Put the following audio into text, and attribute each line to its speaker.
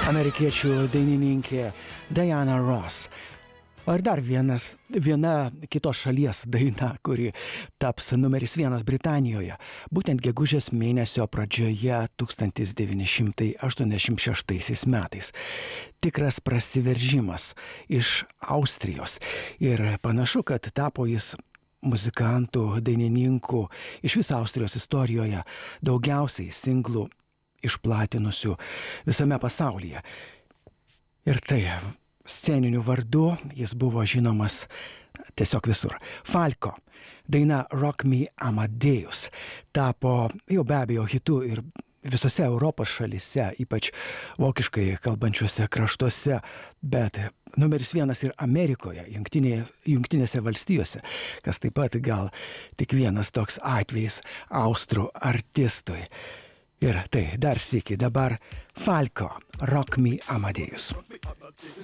Speaker 1: Amerikiečių dainininkė Diana Ross. O ir dar viena kitos šalies daina, kuri taps numeris 1 Britanijoje, būtent gegužės mėnesio pradžioje 1986 metais. Tikras prasiveržimas iš Austrijos. Ir panašu, kad tapo jis muzikantų, dainininkų iš viso Austrijos istorijoje daugiausiai singlų išplatinusių visame pasaulyje. Ir tai sceniniu vardu jis buvo žinomas tiesiog visur. Falco daina Rock Me Amadeus tapo jau be abejo hitu ir visose Europos šalyse, ypač vokiškai kalbančiuose kraštuose, bet numeris 1 ir Amerikoje, Jungtinėse valstijose, kas taip pat gal tik vienas toks atvejis austrų artistui. Ir tai dar sykį dabar Falco, Rock Me Amadeus.